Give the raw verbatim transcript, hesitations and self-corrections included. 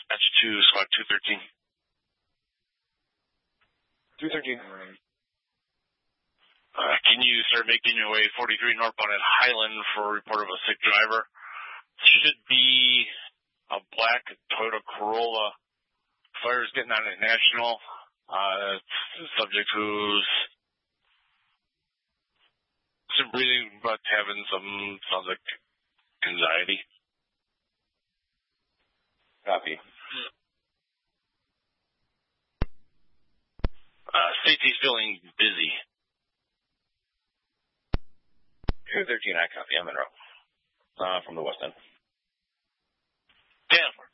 That's two, squad two thirteen. two thirteen. Uh, can you start making your way forty-three northbound at Highland for a report of a sick driver? Should be a black Toyota Corolla. Fire's getting on at National. Uh, subject who's some breathing, but having some, sounds like anxiety. Copy. Uh, safety's feeling busy. two thirteen, I copy. I'm in row. Uh, from the west end. Danforth.